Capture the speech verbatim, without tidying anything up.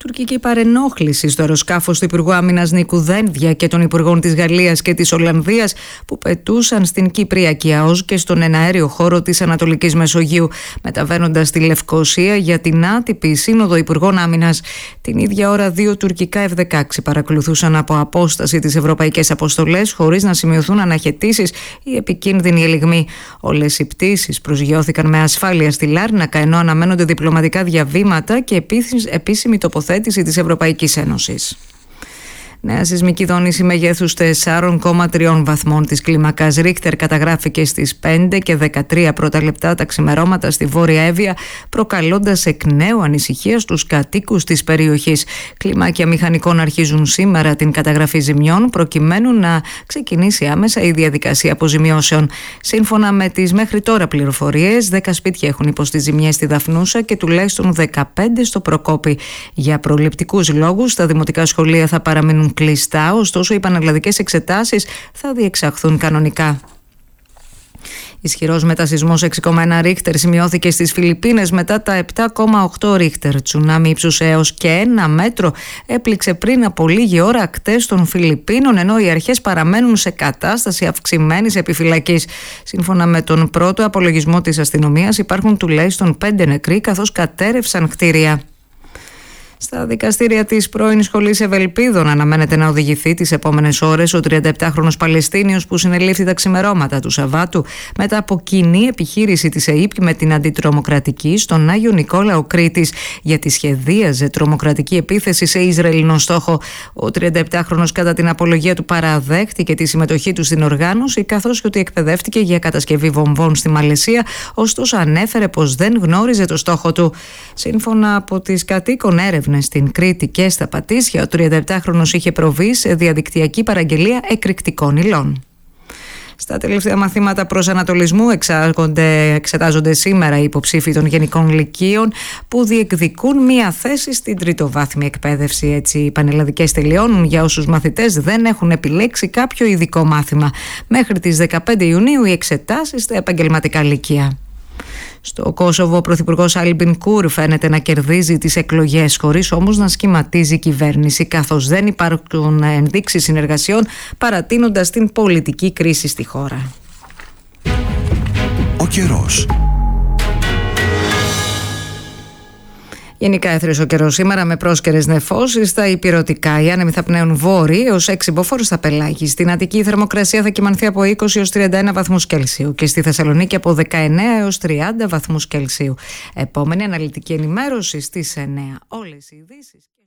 Τουρκική παρενόχληση στο αεροσκάφος του Υπουργού Άμυνας Νίκου Δένδια και των Υπουργών της Γαλλίας και της Ολλανδίας που πετούσαν στην Κυπριακή ΑΟΣ και στον εναέριο χώρο της Ανατολικής Μεσογείου, μεταβαίνοντας στη Λευκοσία για την άτυπη Σύνοδο Υπουργών Άμυνας. Την ίδια ώρα, δύο τουρκικά εφ δεκαέξι παρακολουθούσαν από απόσταση τις ευρωπαϊκές αποστολές, χωρίς να σημειωθούν αναχαιτήσεις ή επικίνδυνοι ελιγμοί. Όλες οι πτήσεις προσγειώθηκαν με ασφάλεια στη Λάρνακα, ενώ αναμένονται διπλωματικά διαβήματα και επίσημη τοποθέτηση της Ευρωπαϊκής Ένωσης. Νέα σεισμική δόνηση μεγέθους τεσσάρων κόμμα τρία βαθμών της κλίμακας Ρίχτερ καταγράφηκε στις πέντε και δεκατρία πρώτα λεπτά τα ξημερώματα στη Βόρεια Εύβοια, προκαλώντας εκ νέου ανησυχία στους κατοίκους της περιοχής. Κλιμάκια μηχανικών αρχίζουν σήμερα την καταγραφή ζημιών, προκειμένου να ξεκινήσει άμεσα η διαδικασία αποζημιώσεων. Σύμφωνα με τις μέχρι τώρα πληροφορίες, δέκα σπίτια έχουν υποστεί ζημιές στη Δαφνούσα και τουλάχιστον δεκαπέντε στο Προκόπη. Για προληπτικούς λόγους, τα δημοτικά σχολεία θα παραμείνουν κλειστά, ωστόσο οι πανελλαδικές εξετάσεις θα διεξαχθούν κανονικά. Ισχυρός μετασεισμός έξι κόμμα ένα Ρίχτερ σημειώθηκε στις Φιλιππίνες μετά τα επτά κόμμα οκτώ Ρίχτερ. Τσουνάμι ύψους έως και ένα μέτρο έπληξε πριν από λίγη ώρα ακτές των Φιλιππίνων, ενώ οι αρχές παραμένουν σε κατάσταση αυξημένης επιφυλακής. Σύμφωνα με τον πρώτο απολογισμό της αστυνομίας, υπάρχουν τουλάχιστον πέντε νεκροί, καθώς κατέρευσαν κτίρια. Στα δικαστήρια της πρώην Σχολής Ευελπίδων αναμένεται να οδηγηθεί τις επόμενες ώρες ο τριανταεπτάχρονος Παλαιστίνιος που συνελήφθη τα ξημερώματα του Σαββάτου μετά από κοινή επιχείρηση της ΕΥΠ με την αντιτρομοκρατική στον Άγιο Νικόλαο Κρήτης, γιατί σχεδίαζε τρομοκρατική επίθεση σε Ισραηλινό στόχο. Ο τριανταεπτάχρονος κατά την απολογία του παραδέχτηκε τη συμμετοχή του στην οργάνωση, καθώς και ότι εκπαιδεύτηκε για κατασκευή βομβών στη Μαλαισία, ωστόσο ανέφερε πως δεν γνώριζε το στόχο του. Σύμφωνα από τις κατοίκων έρευνες στην Κρήτη και στα Πατήσια, ο τριανταεπτάχρονος είχε προβεί σε διαδικτυακή παραγγελία εκρηκτικών υλών. Στα τελευταία μαθήματα προσανατολισμού εξετάζονται σήμερα οι υποψήφοι των γενικών λυκείων που διεκδικούν μία θέση στην τριτοβάθμια εκπαίδευση. Έτσι, οι πανελλαδικές τελειώνουν για όσους μαθητές δεν έχουν επιλέξει κάποιο ειδικό μάθημα. Μέχρι τις δεκαπέντε Ιουνίου οι εξετάσεις στα επαγγελματικά λυκεία. Στο Κόσοβο, ο πρωθυπουργός Άλμπιν Κούρ φαίνεται να κερδίζει τις εκλογές, χωρίς όμως να σχηματίζει η κυβέρνηση, καθώς δεν υπάρχουν ενδείξεις συνεργασιών, παρατείνοντας την πολιτική κρίση στη χώρα. Ο καιρός. Γενικά έθριος ο καιρός σήμερα με πρόσκαιρες νεφώσεις στα ηπειρωτικά. Οι άνεμοι θα πνέουν βόρειοι έως έξι μποφόρ στα πελάγη. Στην Αττική η θερμοκρασία θα κυμανθεί από είκοσι έως τριάντα ένα βαθμούς Κελσίου και στη Θεσσαλονίκη από δεκαεννέα έως τριάντα βαθμούς Κελσίου. Επόμενη αναλυτική ενημέρωση στις εννέα. Όλες οι ειδήσεις.